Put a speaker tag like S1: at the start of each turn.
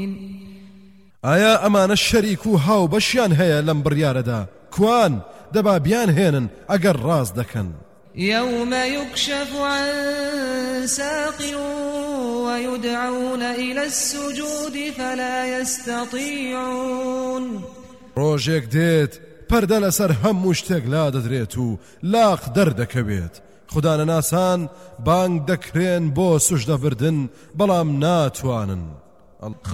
S1: ئایا ئەمانە شەریک و هاو بەشیان هەیە لەم بڕیارەدا؟ کوان دەبا بیان هێنن ئەگەر ڕاست دەکەن.
S2: يوم يكشف عن ساق ويدعون إلى السجود فلا يستطيعون.
S1: ڕۆژێک دێت پەردە لەسەر هەموو شتێک لا دەدرێت و لاق دەردەکەوێت. خودانەناسان بانگ دەکرێن بۆ سوژدەبردن بەڵام ناتوانن.